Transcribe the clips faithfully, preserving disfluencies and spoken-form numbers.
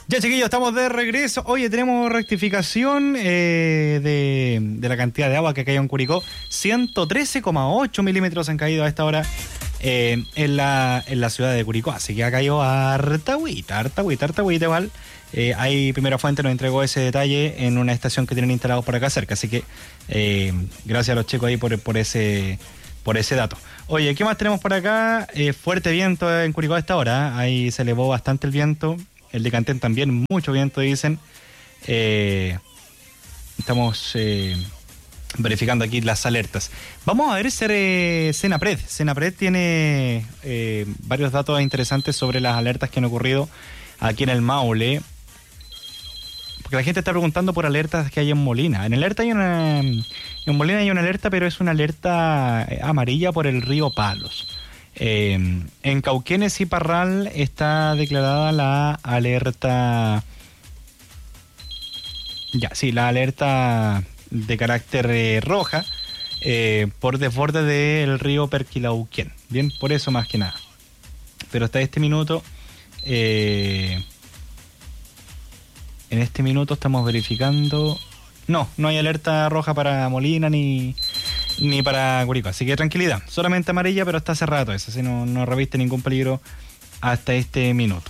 Ya, chiquillos, estamos de regreso. Oye, tenemos rectificación eh, de, de la cantidad de agua que cayó en Curicó. ciento trece coma ocho milímetros han caído a esta hora eh, en, la, en la ciudad de Curicó. Así que ha caído harta agüita, harta agüita, harta agüita igual. Eh, ahí Primera Fuente nos entregó ese detalle en una estación que tienen instalados por acá cerca. Así que eh, gracias a los chicos ahí por, por ese... por ese dato. Oye, ¿qué más tenemos por acá? Eh, fuerte viento en Curicó a esta hora, ¿eh? Ahí se elevó bastante el viento. El de Cantén también, mucho viento, dicen. Eh, estamos eh, verificando aquí las alertas. Vamos a ver eh, Senapred. Senapred tiene eh, varios datos interesantes sobre las alertas que han ocurrido aquí en el Maule. Porque la gente está preguntando por alertas que hay en Molina. En alerta hay una, en Molina hay una alerta, pero es una alerta amarilla por el río Palos. Eh, en Cauquenes y Parral está declarada la alerta... Ya, sí, la alerta de carácter eh, roja eh, por desborde del río Perquilauquén. Bien, por eso más que nada. Pero hasta este minuto... Eh, En este minuto estamos verificando... No, no hay alerta roja para Molina ni, ni para Curicó. Así que tranquilidad. Solamente amarilla, pero está cerrado eso. Así no, no reviste ningún peligro hasta este minuto.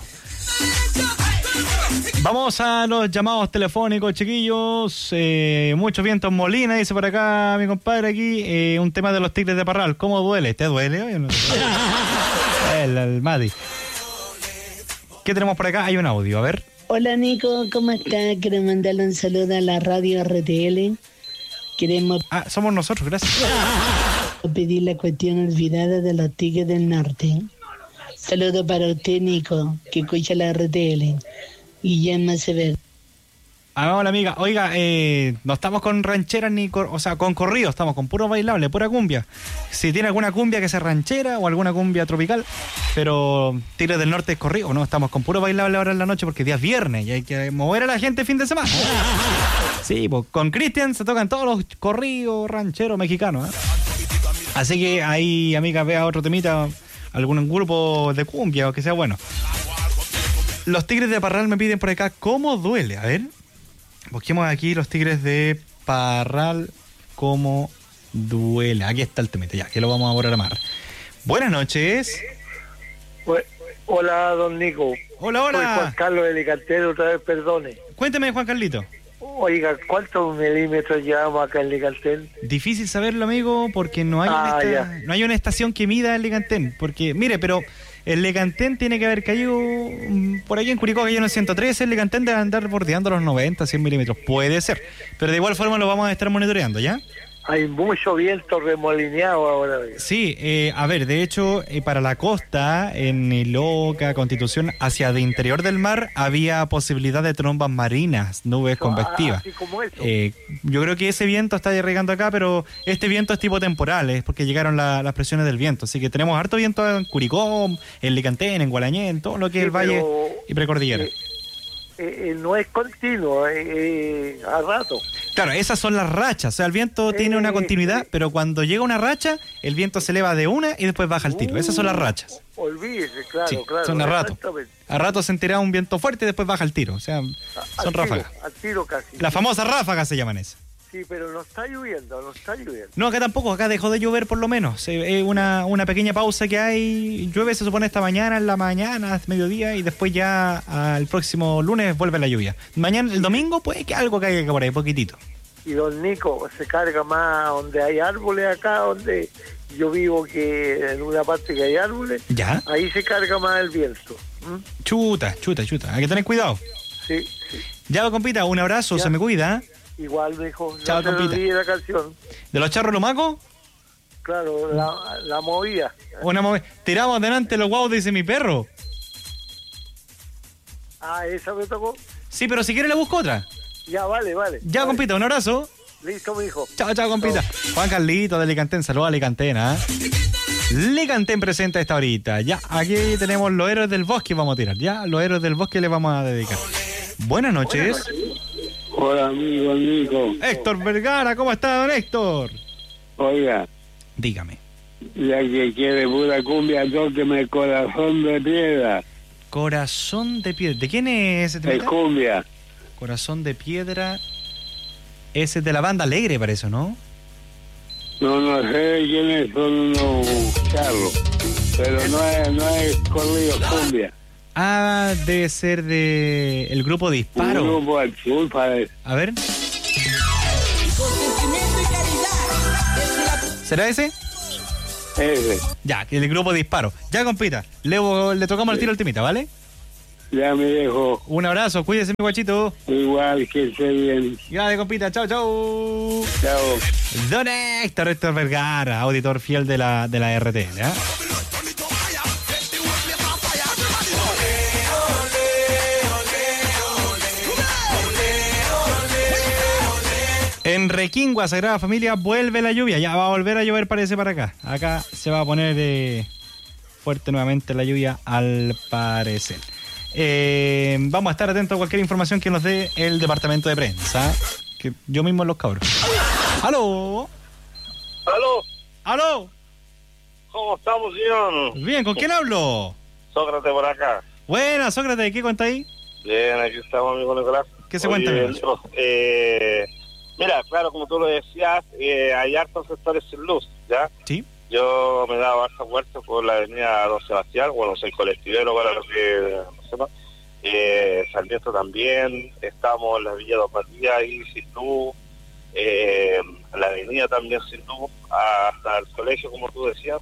Vamos a los llamados telefónicos, chiquillos. Eh, mucho viento en Molina, dice por acá mi compadre aquí. Eh, un tema de los Tigres de Parral. ¿Cómo duele? ¿Te duele? Oye, no te duele. el, el Mati. ¿Qué tenemos por acá? Hay un audio, a ver. Hola Nico, ¿cómo estás? Quiero mandarle un saludo a la radio R T L. Queremos... Ah, somos nosotros, gracias. pedir la cuestión olvidada de los Tigres del Norte. Saludo para usted, Nico, que escucha la R T L. Guillermo Acevedo. Ah, hola amiga, oiga, eh, no estamos con rancheras ni, cor- o sea, con corridos, estamos con puro bailable, pura cumbia. Si tiene alguna cumbia que sea ranchera o alguna cumbia tropical, pero Tigres del Norte es corrido, ¿no? Estamos con puro bailable ahora en la noche porque día es viernes y hay que mover a la gente fin de semana. Sí, pues con Cristian se tocan todos los corridos rancheros mexicanos, ¿eh? Así que ahí, amiga, vea otro temita, algún grupo de cumbia o que sea bueno. Los Tigres de Parral me piden por acá, ¿cómo duele? A ver... Busquemos aquí los Tigres de Parral, cómo duele. Aquí está el temita, ya, que lo vamos a programar. Buenas noches. Hola, don Nico. Hola, hola. Soy Juan Carlos de Licantén, otra vez, perdone. Cuénteme, Juan Carlito. Oiga, ¿cuántos milímetros llevamos acá en Licantén? Difícil saberlo, amigo, porque no hay, Ah, una, esta, no hay una estación que mida el Licantén. Porque, mire, pero el Licantén tiene que haber caído um, por ahí en Curicó, cayó en el ciento trece, el Licantén debe andar bordeando los noventa, cien milímetros. Puede ser, pero de igual forma lo vamos a estar monitoreando, ¿ya? Hay mucho viento remolineado ahora. Sí, eh, a ver, de hecho, eh, para la costa, en Loca, Constitución, hacia el interior del mar, había posibilidad de trombas marinas, nubes convectivas. Así como eso. Eh, yo creo que ese viento está llegando acá, pero este viento es tipo temporal, es porque llegaron la, las presiones del viento. Así que tenemos harto viento en Curicó, en Licantén, en Gualañé, en todo lo que es Sí, el valle pero, y precordillera. Eh, eh, no es continuo, eh, eh, a rato. Claro, esas son las rachas, o sea, el viento tiene una continuidad, eh. pero cuando llega una racha, el viento se eleva de una y después baja al tiro. Esas son las rachas. Olvídese, claro, Sí, claro. son a rato. Exactamente. A rato se entera un viento fuerte y después baja el tiro. O sea, A- son al ráfagas. Tiro, al tiro casi. Las famosas ráfagas se llaman esas. Sí, pero no está lloviendo, no está lloviendo. No, acá tampoco, acá dejó de llover por lo menos. Es una, una pequeña pausa que hay. Llueve, se supone, esta mañana, en la mañana, mediodía, y después ya al próximo lunes vuelve la lluvia. Mañana, el domingo, puede que algo caiga por ahí, poquitito. Y don Nico se carga más donde hay árboles acá, donde yo vivo, que en una parte que hay árboles, ¿Ya? ahí se carga más el viento. ¿Mm? Chuta, chuta, chuta. Hay que tener cuidado. Sí, sí. Ya, compita, un abrazo, Ya. se me cuida. Igual, dijo, Chao, no se compita. olvide la canción. ¿De los charros lumacos? Claro, la, la movía. Una movi- Tiramos adelante los guau, dice mi perro. Ah, esa me tocó. Sí, pero si quiere le busco otra. Ya, vale, vale. Ya, vale. compita, un abrazo. Listo, mi hijo. Chao, chao, compita. Juan Carlito de Licantén, saludos a Licantén, ¿ah? Licantén presenta esta horita. Ya, aquí tenemos los héroes del bosque, vamos a tirar. Ya, los héroes del bosque le vamos a dedicar. Buenas noches. Hola, amigo Nico. Héctor Vergara, ¿cómo está, don Héctor? Oiga, Dígame. ya que quiere pura cumbia, tóqueme el corazón de piedra. Corazón de Piedra. ¿De quién es ese Es tema? cumbia. Corazón de Piedra. Ese es de la banda Alegre, parece, ¿no? No, no sé quiénes son unos charros, pero no es, no es corrido cumbia. Ah, debe ser de el grupo Disparo. Un grupo al sur parece. A ver. ¿Será ese? Ese. Ya, el grupo Disparo. Ya, compita. Le, le tocamos el tiro al timita, ¿vale? Ya me dejo. Un abrazo, cuídese, mi guachito. Igual que esté bien. Gracias, compita. Chao, chao. Chao. Don Héctor, Héctor Vergara, auditor fiel de la, de la R T L, ¿eh? En Requingua, Sagrada Familia, vuelve la lluvia. Ya va a volver a llover, parece, para acá. Acá se va a poner eh, fuerte nuevamente la lluvia, al parecer. Eh, vamos a estar atentos a cualquier información que nos dé el departamento de prensa. Que yo mismo en los cabros. ¡Aló! ¿Aló? ¡Aló! ¿Cómo estamos, señor? Bien, ¿con quién hablo? Sócrates por acá. Buena, Sócrates, ¿qué cuenta ahí? Bien, aquí estamos, amigo Nicolás. ¿Qué se Oye, cuenta, amigo? Leo, eh, mira, claro, como tú lo decías, eh, hay hartos sectores sin luz, ¿ya? Sí. Yo me he dado hartas vueltas por la avenida Don Sebastián, bueno, soy colectivero para los que no sepan. Eh, Sarmiento también, estamos en la Villa Dos Matías ahí sin luz, eh, la avenida también sin luz, hasta el colegio, como tú decías.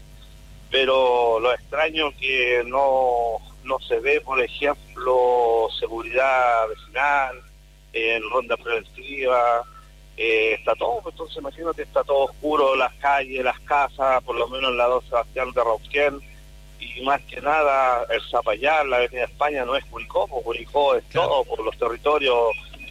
Pero lo extraño que no, no se ve, por ejemplo, seguridad vecinal, en ronda preventiva, eh, está todo, entonces imagínate, está todo oscuro, las calles, las casas, por lo menos en la Don Sebastián de Rauquén, y más que nada el Zapallar, la Avenida España no es Curicó, porque Curicó es Claro. todo, por los territorios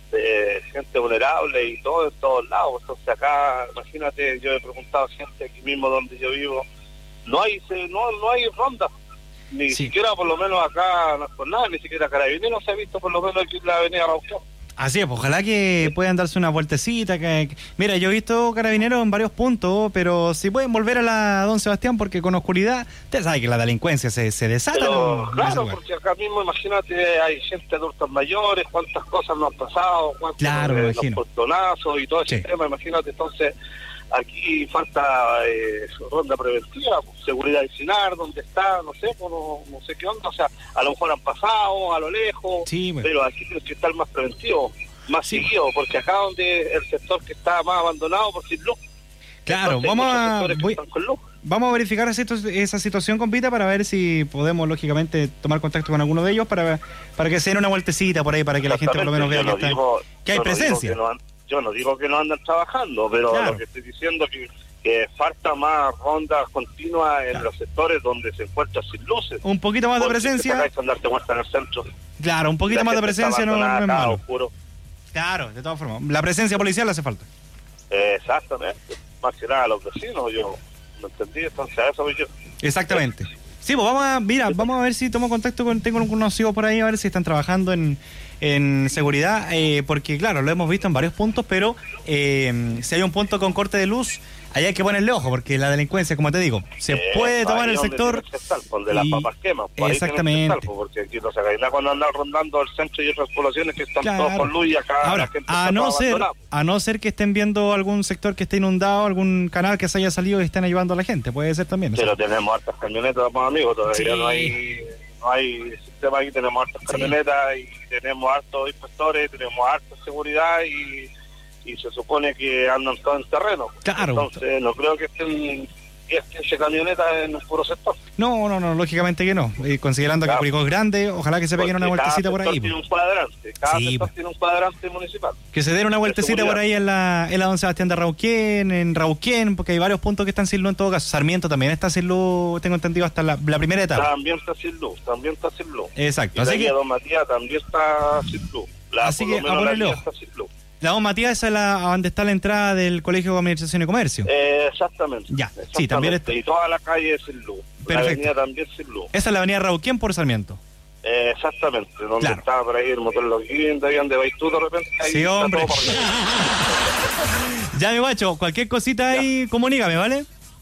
de gente vulnerable y todo en todos lados. Entonces acá, imagínate, yo he preguntado a gente aquí mismo donde yo vivo, no hay no no hay ronda, ni Sí. siquiera por lo menos acá no es por nada, ni siquiera Carabineros se ha visto por lo menos aquí en la Avenida Rauquén. Así es, pues, ojalá que puedan darse una vueltecita. Que, que- Mira, yo he visto carabineros en varios puntos, pero si pueden volver a la Don Sebastián, porque con oscuridad, usted sabe que la delincuencia se, se desata. Pero en- en ese claro, lugar. porque acá mismo, imagínate, hay gente adultos mayores, cuántas cosas nos han pasado, cuántos Claro, me eh, los imagino. portonazos y todo ese Sí. tema, imagínate. Entonces, aquí falta eh, ronda preventiva, seguridad vecinal, dónde está, no sé, pues, no, no sé qué onda, o sea, a lo mejor han pasado a lo lejos, Sí, bueno. pero aquí tiene que estar más preventivo, más Sí. seguido, porque acá donde el sector que está más abandonado por sin luz. Claro, Entonces, hay vamos muchos a, sectores que voy- están con luz. vamos a verificar esa, esa situación, compita, para ver si podemos, lógicamente, tomar contacto con alguno de ellos para, para que se den una vueltecita por ahí, para que la gente por lo menos vea que, Exactamente, está, yo no digo- que hay yo no digo presencia. que no an- yo no digo que no andan trabajando, pero Claro. lo que estoy diciendo es que, que falta más rondas continuas en Claro. los sectores donde se encuentra sin luces. Un poquito más de Porque presencia. te sacáis a andarte vuelta en el centro. Claro, un poquito La más de gente está presencia no, no es abandonada, malo. oscuro. Claro, de todas formas. La presencia policial hace falta. Eh, exactamente. Más que nada a los vecinos, yo no entendí, entonces a eso voy yo. Exactamente. Sí, pues vamos a, mira, vamos a ver si tomo contacto con, tengo un conocido por ahí, a ver si están trabajando en, en seguridad, eh, porque claro, lo hemos visto en varios puntos, pero eh, si hay un punto con corte de luz, ahí hay que ponerle ojo, porque la delincuencia, como te digo, se Eh, puede tomar ahí el donde sector. tiene que estar, donde las y- papas queman. Por ahí exactamente. tiene que estar, porque aquí no se cae nada cuando andan rondando el centro y otras poblaciones que están Claro. todos con luz y acá la Ahora, gente a está no toda ser, abandonada. a no ser que estén viendo algún sector que esté inundado, algún canal que se haya salido y estén ayudando a la gente, puede ser también. Pero tenemos hartas camionetas, más amigos, todavía Sí. no hay no hay sistema aquí, tenemos hartas Sí. camionetas y tenemos hartos inspectores, tenemos harta seguridad y, y se supone que andan todos en terreno. Claro. Entonces no creo que estén diez, quince camionetas en un puro sector. No, no, no, lógicamente que no. Eh, considerando Claro. que Curicó es grande, ojalá que se peguen una Porque cada vueltecita por sector ahí. tiene pues. un cuadrante, cada Sí, sector pues. tiene un cuadrante municipal. Que se den una vueltecita seguridad. por ahí en la, en la Don Sebastián de Rauquén, en Rauquén, porque hay varios puntos que están sin luz en todo caso. Sarmiento también está sin luz, tengo entendido, hasta la, la primera etapa. También está sin luz, también está sin luz. Exacto, Y la así avenida que Don Matías también está sin luz. La, Así por que, lo a menos la ponerle vía ojo. está sin luz. la Don Matías esa es la, a donde está la entrada del Colegio de Administración y Comercio. Eh, exactamente. Ya, sí, exactamente. también está- Y toda la calle sin luz. Perfecto. La avenida también sin luz. Esa es la avenida Rauquén por Sarmiento. Eh, exactamente. Donde Claro. estaba por ahí el motor Loquín, de ahí donde vais tú de repente. Ahí Sí, está hombre. todo por allá. Ya, mi guacho, cualquier cosita ahí, comunícame, ¿vale?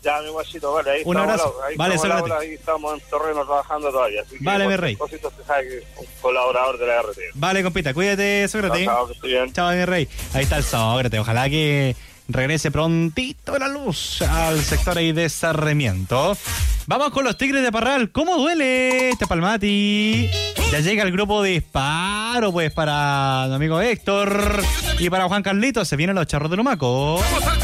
Ya, mi guachito, vale, ahí Un estamos, abrazo. ahí Vale, estamos, Sócrates. ahí estamos en terreno trabajando todavía. Así que Vale, mi cualquier rey. cosita usted sabe que es un colaborador de la R T. Vale, compita, cuídate, Sócrates. Chao, chao, que esté bien. Chao, mi rey. Ahí está el Sócrates. Ojalá que regrese prontito la luz al sector ahí de Sarmiento. Vamos con los Tigres de Parral. ¿Cómo duele este Palmati? Ya llega el grupo de disparo, pues, para mi amigo Héctor y para Juan Carlitos. Se vienen los charros de Lumaco.